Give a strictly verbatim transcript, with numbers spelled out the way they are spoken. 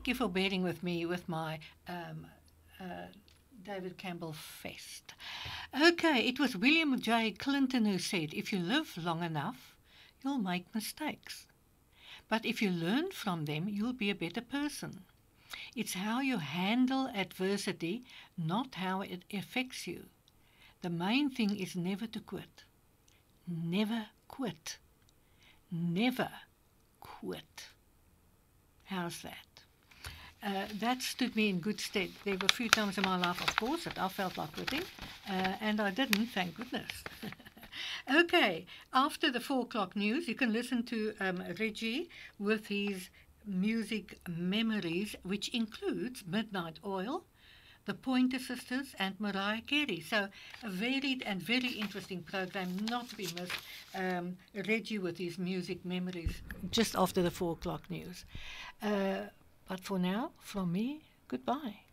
thank you for bearing with me with my um, uh, David Campbell Fest. Okay, it was William J. Clinton who said, if you live long enough, you'll make mistakes. But if you learn from them, you'll be a better person. It's how you handle adversity, not how it affects you. The main thing is never to quit. Never quit. Never quit. How's that? Uh, that stood me in good stead. There were a few times in my life, of course, that I felt like quitting, uh, and I didn't, thank goodness. Okay, after the four o'clock news, you can listen to um, Reggie with his music memories, which includes Midnight Oil, the Pointer Sisters, and Mariah Carey. So a varied and very interesting program, not to be missed. Um, Reggie with his music memories just after the four o'clock news. Uh, but for now, from me, goodbye.